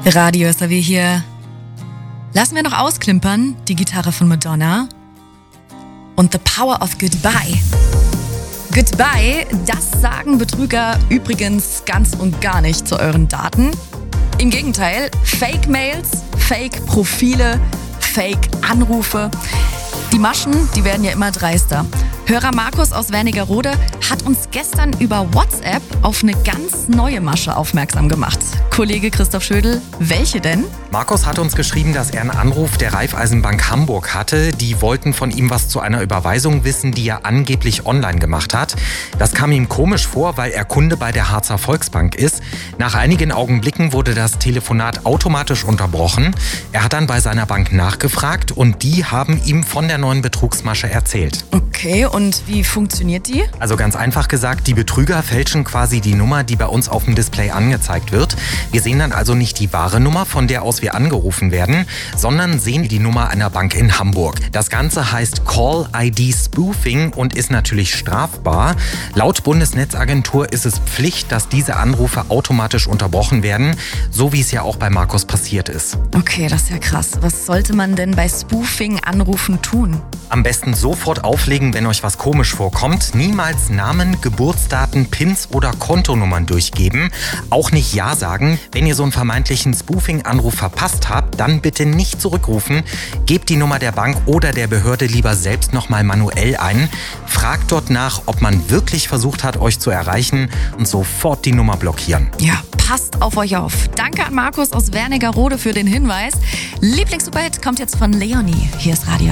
Radio SAW hier. Lassen wir noch ausklimpern, die Gitarre von Madonna und The Power of Goodbye. Goodbye, das sagen Betrüger übrigens ganz und gar nicht zu euren Daten. Im Gegenteil, Fake-Mails, Fake-Profile, Fake-Anrufe. Die Maschen, die werden ja immer dreister. Hörer Markus aus Wernigerode hat uns gestern über WhatsApp auf eine ganz neue Masche aufmerksam gemacht. Kollege Christoph Schödel, welche denn? Markus hat uns geschrieben, dass er einen Anruf der Raiffeisenbank Hamburg hatte. Die wollten von ihm was zu einer Überweisung wissen, die er angeblich online gemacht hat. Das kam ihm komisch vor, weil er Kunde bei der Harzer Volksbank ist. Nach einigen Augenblicken wurde das Telefonat automatisch unterbrochen. Er hat dann bei seiner Bank nachgefragt und die haben ihm von der neuen Betrugsmasche erzählt. Okay, und wie funktioniert die? Also ganz einfach gesagt, die Betrüger fälschen quasi die Nummer, die bei uns auf dem Display angezeigt wird. Wir sehen dann also nicht die wahre Nummer, von der aus wir angerufen werden, sondern sehen die Nummer einer Bank in Hamburg. Das Ganze heißt Call-ID-Spoofing und ist natürlich strafbar. Laut Bundesnetzagentur ist es Pflicht, dass diese Anrufe automatisch unterbrochen werden, so wie es ja auch bei Markus passiert ist. Okay, das ist ja krass. Was sollte man denn bei Spoofing-Anrufen tun? Am besten sofort auflegen, wenn euch was komisch vorkommt. Niemals Namen, Geburtsdaten, PINs oder Kontonummern durchgeben. Auch nicht Ja sagen. Wenn ihr so einen vermeintlichen Spoofing-Anruf verpasst habt, dann bitte nicht zurückrufen. Gebt die Nummer der Bank oder der Behörde lieber selbst nochmal manuell ein. Fragt dort nach, ob man wirklich versucht hat, euch zu erreichen und sofort die Nummer blockieren. Ja, passt auf euch auf. Danke an Markus aus Wernigerode für den Hinweis. Lieblingssuperhit kommt jetzt von Leonie. Hier ist Radio